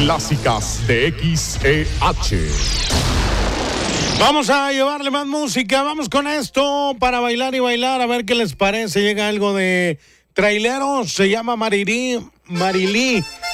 clásicas de XEH. Vamos a llevarle más música. Vamos con esto para bailar y bailar. A ver qué les parece. Llega algo de traileros. Se llama Marilí